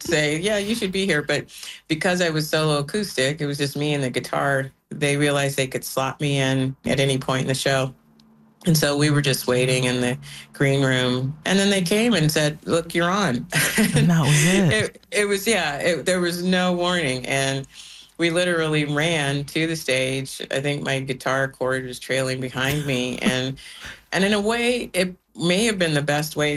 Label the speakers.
Speaker 1: say, yeah, you should be here. But because I was solo acoustic, it was just me and the guitar. They realized they could slot me in at any point in the show. And so we were just waiting in the green room. And then they came and said, look, you're on.
Speaker 2: And that was it.
Speaker 1: It was, yeah, there was no warning. And we literally ran to the stage. I think my guitar cord was trailing behind me. And in a way, it may have been the best way